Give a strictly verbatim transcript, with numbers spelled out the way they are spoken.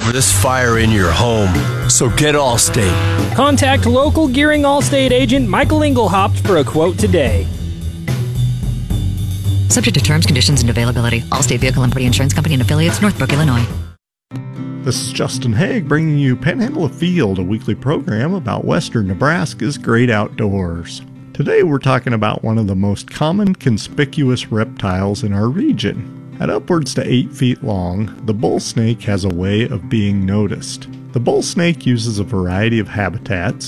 this fire in your home. So get Allstate. Contact local Gearing Allstate agent Michael Engelhaupt for a quote today. Subject to terms, conditions, and availability. Allstate Vehicle and Property Insurance Company and Affiliates, Northbrook, Illinois. This is Justin Haig bringing you Panhandle Afield, a weekly program about western Nebraska's great outdoors. Today we're talking about one of the most common conspicuous reptiles in our region. At upwards to eight feet long, the bull snake has a way of being noticed. The bull snake uses a variety of habitats,